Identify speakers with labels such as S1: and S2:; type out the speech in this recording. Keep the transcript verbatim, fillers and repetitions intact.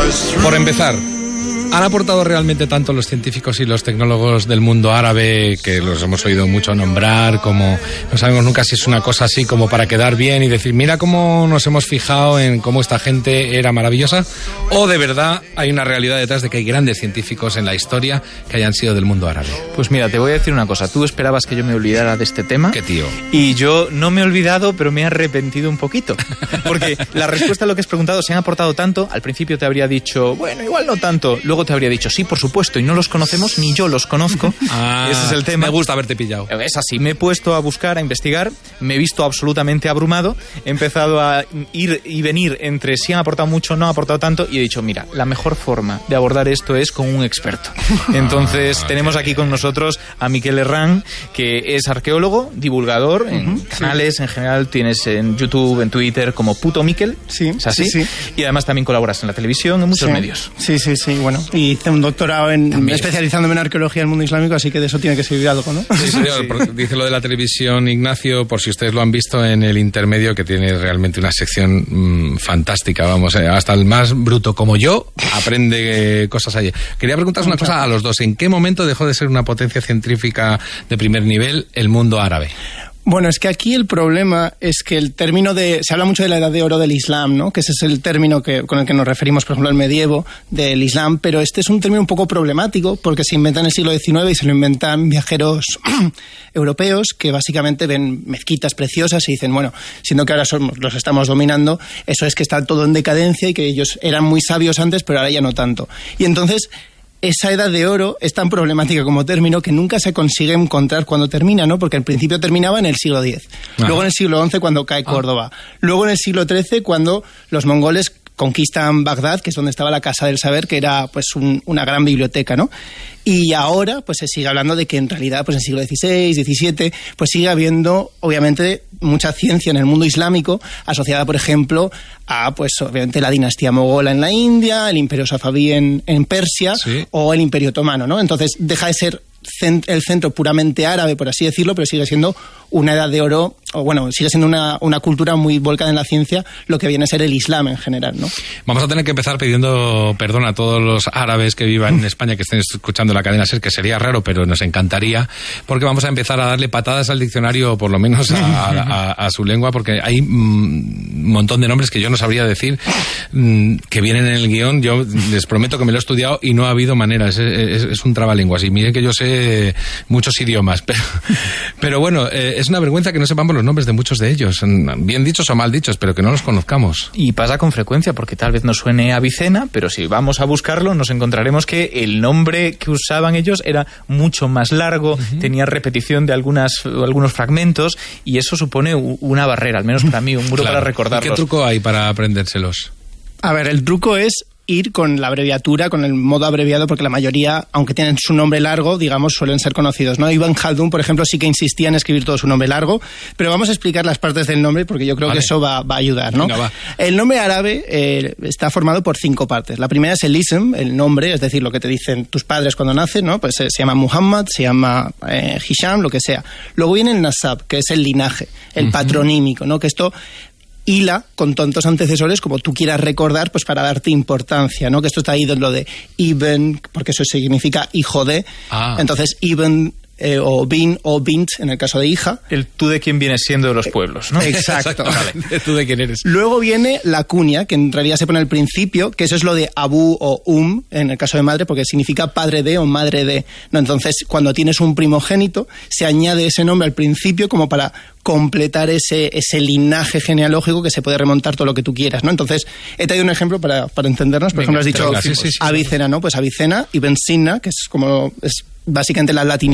S1: Por empezar, ¿han aportado realmente tanto los científicos y los tecnólogos del mundo árabe, que los hemos oído mucho nombrar, como no sabemos nunca si es una cosa así como para quedar bien y decir, mira cómo nos hemos fijado en cómo esta gente era maravillosa? ¿O de verdad hay una realidad detrás de que hay grandes científicos en la historia que hayan sido del mundo árabe?
S2: Pues mira, te voy a decir una cosa. Tú esperabas que yo me olvidara de este tema.
S1: ¿Qué tío?
S2: Y yo no me he olvidado, pero me he arrepentido un poquito. Porque la respuesta a lo que has preguntado, ¿se han aportado tanto? Al principio te habría dicho, bueno, igual no tanto. Luego te habría dicho, sí, por supuesto, y no los conocemos, ni yo los conozco.
S1: Ah, ese es el tema. Me gusta haberte pillado.
S2: Es así, me he puesto a buscar, a investigar, me he visto absolutamente abrumado, he empezado a ir y venir entre si han aportado mucho, no han aportado tanto, y he dicho, mira, la mejor forma de abordar esto es con un experto. Entonces, ah, tenemos aquí con nosotros a Miquel Herrán, que es arqueólogo, divulgador, en uh-huh, canales, sí. En general tienes en YouTube, en Twitter, como Puto Miquel,
S3: sí,
S2: ¿es así?
S3: Sí, sí.
S2: Y además también colaboras en la televisión, en muchos
S3: sí.
S2: medios.
S3: Sí, sí, sí, bueno, y hice un doctorado en, también. especializándome en arqueología del mundo islámico, así que de eso tiene que servir algo, ¿no?
S1: Sí, señor, sí. Dice lo de la televisión, Ignacio, por si ustedes lo han visto en el intermedio, que tiene realmente una sección mmm, fantástica, vamos, eh, hasta el más bruto como yo aprende eh, cosas allí. Quería preguntaros una cosa a los dos, ¿en qué momento dejó de ser una potencia científica de primer nivel el mundo árabe?
S3: Bueno, es que aquí el problema es que el término de... Se habla mucho de la edad de oro del Islam, ¿no? Que ese es el término que, con el que nos referimos, por ejemplo, al medievo del Islam, pero este es un término un poco problemático porque se inventa en el siglo diecinueve y se lo inventan viajeros europeos que básicamente ven mezquitas preciosas y dicen, bueno, siendo que ahora somos, los estamos dominando, eso es que está todo en decadencia y que ellos eran muy sabios antes, pero ahora ya no tanto. Y entonces... esa edad de oro es tan problemática como término que nunca se consigue encontrar cuando termina, ¿no? Porque al principio terminaba en el siglo diez, ah. luego en el siglo once cuando cae Córdoba, ah. luego en el siglo trece cuando los mongoles conquistan Bagdad, que es donde estaba la Casa del Saber, que era pues un, una gran biblioteca, ¿no? Y ahora pues se sigue hablando de que en realidad pues en el siglo dieciséis, diecisiete, pues sigue habiendo obviamente mucha ciencia en el mundo islámico asociada, por ejemplo, a pues obviamente la dinastía mogola en la India, el imperio safabí en, en Persia, ¿sí? O el imperio otomano, ¿no? Entonces deja de ser el centro puramente árabe, por así decirlo, pero sigue siendo una edad de oro, o bueno, sigue siendo una, una cultura muy volcada en la ciencia, lo que viene a ser el Islam en general, ¿no?
S1: Vamos a tener que empezar pidiendo perdón a todos los árabes que vivan en España, que estén escuchando la cadena SER, que sería raro, pero nos encantaría, porque vamos a empezar a darle patadas al diccionario, por lo menos a, a, a su lengua, porque hay un montón de nombres que yo no sabría decir, que vienen en el guión. Yo les prometo que me lo he estudiado y no ha habido manera, es, es, es un trabalenguas, y miren que yo sé muchos idiomas, pero, pero bueno, eh, es una vergüenza que no sepamos los nombres de muchos de ellos, bien dichos o mal dichos, pero que no los conozcamos.
S2: Y pasa con frecuencia, porque tal vez nos suene a Avicena, pero si vamos a buscarlo nos encontraremos que el nombre que usaban ellos era mucho más largo, uh-huh. tenía repetición de algunas, algunos fragmentos, y eso supone una barrera, al menos para mí, un muro claro. para recordarlos.
S1: ¿Qué truco hay para aprendérselos?
S3: A ver, el truco es ir con la abreviatura, con el modo abreviado, porque la mayoría, aunque tienen su nombre largo, digamos, suelen ser conocidos, ¿no? Ibn Khaldun, por ejemplo, sí que insistía en escribir todo su nombre largo, pero vamos a explicar las partes del nombre porque yo creo vale. que eso va, va a ayudar, ¿no? Venga, va. El nombre árabe eh, está formado por cinco partes. La primera es el ism, el nombre, es decir, lo que te dicen tus padres cuando nacen, ¿no? Pues eh, se llama Muhammad, se llama eh, Hisham, lo que sea. Luego viene el nasab, que es el linaje, el uh-huh. patronímico, ¿no? Que esto hila con tantos antecesores como tú quieras recordar, pues para darte importancia, ¿no? Que esto está ahí de lo de Ibn, porque eso significa hijo de. Ah. Entonces, Ibn eh, o Bin o Bint, en el caso de hija.
S2: El tú de quién vienes siendo de los pueblos, ¿no?
S3: Exacto.
S1: Vale. Tú de quién eres.
S3: Luego viene la cuña, que en realidad se pone al principio, que eso es lo de Abu o Um, en el caso de madre, porque significa padre de o madre de. ¿No? Entonces, cuando tienes un primogénito, se añade ese nombre al principio como para completar ese, ese linaje genealógico que se puede remontar todo lo que tú quieras, ¿no? Entonces, he traído un ejemplo para, para entendernos. Por Venga, ejemplo, has dicho venga, sí, sí, sí, Avicena, ¿no? Pues Avicena, Ibn Sina, que es como es básicamente la latinización